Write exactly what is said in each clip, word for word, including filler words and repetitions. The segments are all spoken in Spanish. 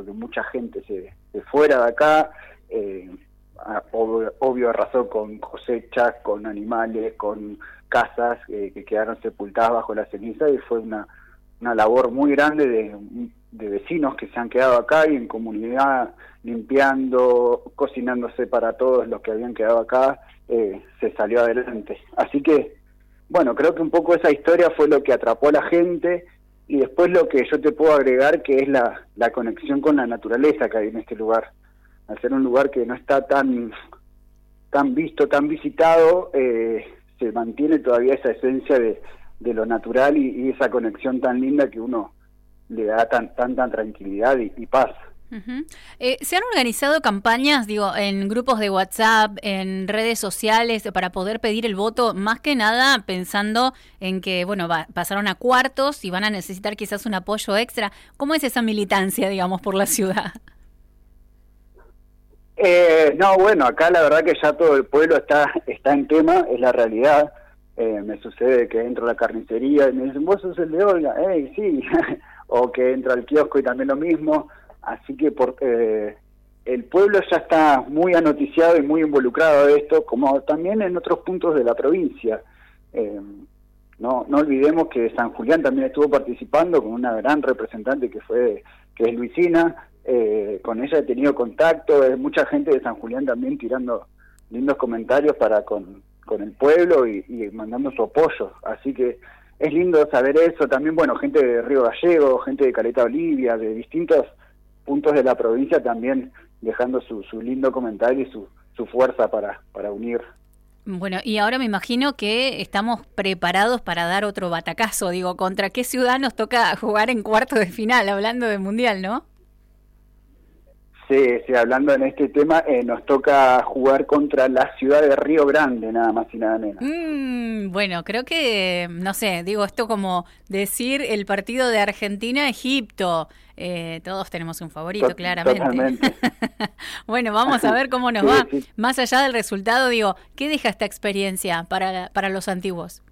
hizo que mucha gente se, se fuera de acá. Eh, obvio, obvio arrasó con cosechas, con animales, con casas eh, que quedaron sepultadas bajo la ceniza, y fue una, una labor muy grande de, de vecinos que se han quedado acá y en comunidad, limpiando, cocinándose para todos los que habían quedado acá, eh, se salió adelante. Así que, bueno, creo que un poco esa historia fue lo que atrapó a la gente, y después lo que yo te puedo agregar, que es la, la conexión con la naturaleza que hay en este lugar. Al ser un lugar que no está tan, tan visto, tan visitado, eh, se mantiene todavía esa esencia de, de lo natural y, y esa conexión tan linda que uno le da tan, tanta tranquilidad y, y paz. Uh-huh. Eh, ¿Se han organizado campañas, digo, en grupos de WhatsApp, en redes sociales, para poder pedir el voto? Más que nada pensando en que, bueno, va, pasaron a cuartos y van a necesitar quizás un apoyo extra. ¿Cómo es esa militancia, digamos, por la ciudad? Eh, no, bueno, acá la verdad que ya todo el pueblo está está en tema, es la realidad. Eh, me sucede que entro a la carnicería y me dicen, vos sos el de Olga, hey, sí, o que entro al kiosco y también lo mismo. Así que por, eh, el pueblo ya está muy anoticiado y muy involucrado de esto, como también en otros puntos de la provincia. Eh, no no olvidemos que San Julián también estuvo participando con una gran representante que fue que es Luisina. Eh, con ella he tenido contacto, es mucha gente de San Julián también tirando lindos comentarios para con, con el pueblo y, y mandando su apoyo. Así que es lindo saber eso. También, bueno, gente de Río Gallego, gente de Caleta Olivia, de distintos puntos de la provincia también dejando su, su lindo comentario y su, su fuerza para, para unir. Bueno, y ahora me imagino que estamos preparados para dar otro batacazo. Digo, ¿contra qué ciudad nos toca jugar en cuartos de final, hablando de Mundial, no? Sí, sí, hablando en este tema, eh, nos toca jugar contra la ciudad de Río Grande, nada más y nada menos. Mm, bueno, creo que, no sé, digo esto como decir el partido de Argentina-Egipto. Eh, todos tenemos un favorito, Tot- claramente. Totalmente. Bueno, vamos a ver cómo nos Sí, va. sí. Más allá del resultado, digo, ¿qué deja esta experiencia para, para los antiguos?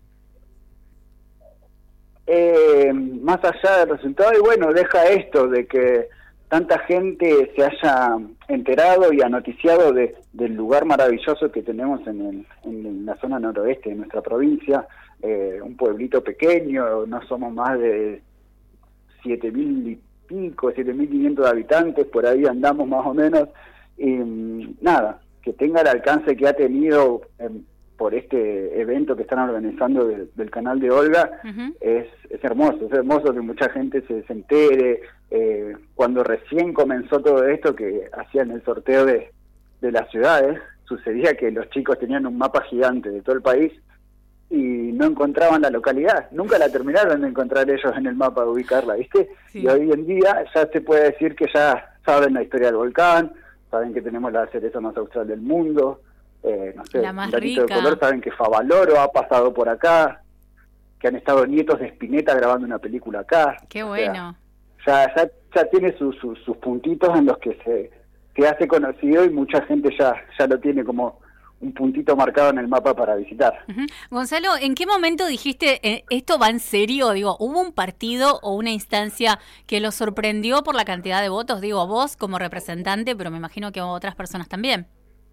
Eh, más allá del resultado, y bueno, deja esto de que tanta gente se haya enterado y anoticiado de, del lugar maravilloso que tenemos en, el, en la zona noroeste de nuestra provincia, eh, un pueblito pequeño, no somos más de siete mil y pico, siete mil quinientos habitantes, por ahí andamos más o menos, y nada, que tenga el alcance que ha tenido eh, por este evento que están organizando de, del canal de Olga. Uh-huh. es, es hermoso, es hermoso que mucha gente se, se entere. Eh, cuando recién comenzó todo esto, que hacían el sorteo de, de las ciudades, sucedía que los chicos tenían un mapa gigante de todo el país y no encontraban la localidad, nunca la terminaron de encontrar ellos en el mapa, de ubicarla, ¿viste? Sí. Y hoy en día ya se puede decir que ya saben la historia del volcán, saben que tenemos la cereza más austral del mundo, eh, no sé, la más un granito rica. de color, saben que Favaloro ha pasado por acá, que han estado nietos de Spinetta grabando una película acá. Qué bueno. O sea, ya, ya, ya tiene sus, sus, sus puntitos en los que se, se hace conocido y mucha gente ya, ya lo tiene como un puntito marcado en el mapa para visitar. Uh-huh. Gonzalo, ¿en qué momento dijiste, eh, esto va en serio? Digo, ¿hubo un partido o una instancia que lo sorprendió por la cantidad de votos? Digo, vos como representante, pero me imagino que otras personas también.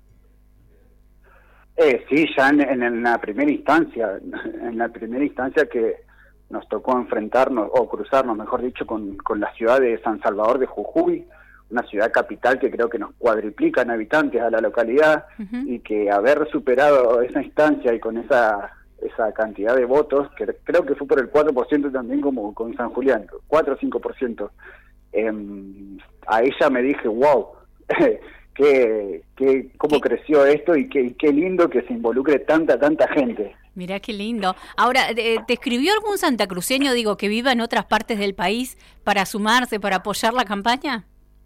Eh, sí, ya en, en, en la primera instancia, en la primera instancia que nos tocó enfrentarnos, o cruzarnos, mejor dicho, con, con la ciudad de San Salvador de Jujuy, una ciudad capital que creo que nos cuadriplica en habitantes a la localidad, uh-huh. y que haber superado esa instancia y con esa esa cantidad de votos, que creo que fue por el cuatro por ciento también como con San Julián, cuatro o cinco por ciento, eh, a ella me dije, wow, que, que, cómo ¿Qué? creció esto y qué, qué lindo que se involucre tanta, tanta gente. Mirá qué lindo. Ahora, ¿te escribió algún santacruceño, digo, que viva en otras partes del país para sumarse, para apoyar la campaña?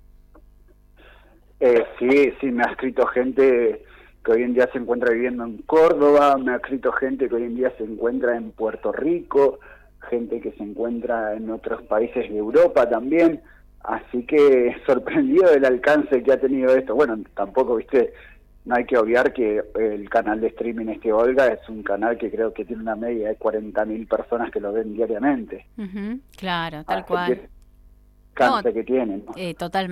Eh, sí, sí, me ha escrito gente que hoy en día se encuentra viviendo en Córdoba, me ha escrito gente que hoy en día se encuentra en Puerto Rico, gente que se encuentra en otros países de Europa también, así que sorprendido del alcance que ha tenido esto. Bueno, tampoco, viste, no hay que obviar que el canal de streaming este Olga es un canal que creo que tiene una media de cuarenta mil personas que lo ven diariamente. Uh-huh, claro, tal así cual. Que, alcance no, que tienen, ¿no? Eh, totalmente.